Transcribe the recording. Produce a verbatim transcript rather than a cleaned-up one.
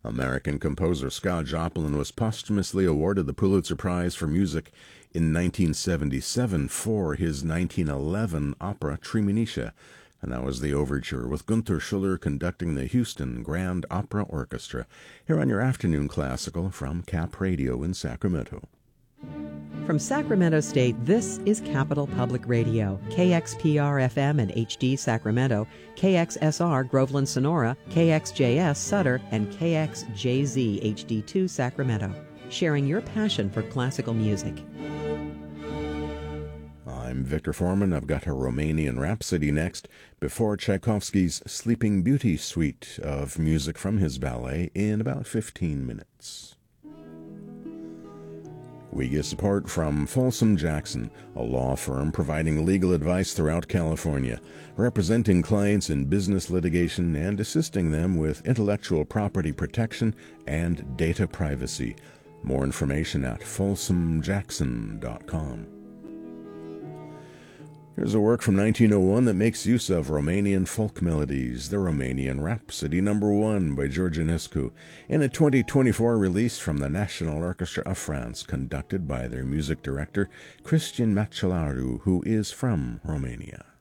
American composer Scott Joplin was posthumously awarded the Pulitzer Prize for Music in nineteen seventy-seven for his nineteen eleven opera Treemonisha, and that was the overture with Gunther Schuller conducting the Houston Grand Opera Orchestra, here on your afternoon classical from Cap Radio in Sacramento. From Sacramento State, this is Capital Public Radio, K X P R F M and H D Sacramento, K X S R Groveland Sonora, K X J S Sutter, and K X J Z H D two Sacramento, sharing your passion for classical music. I'm Victor Foreman. I've got a Romanian Rhapsody next, before Tchaikovsky's Sleeping Beauty suite of music from his ballet in about fifteen minutes. We get support from Folsom Jackson, a law firm providing legal advice throughout California, representing clients in business litigation and assisting them with intellectual property protection and data privacy. More information at folsom jackson dot com. Here's a work from nineteen oh one that makes use of Romanian folk melodies, the Romanian Rhapsody Number One by George Enescu, in a twenty twenty-four release from the National Orchestra of France, conducted by their music director, Cristian Macelaru, who is from Romania.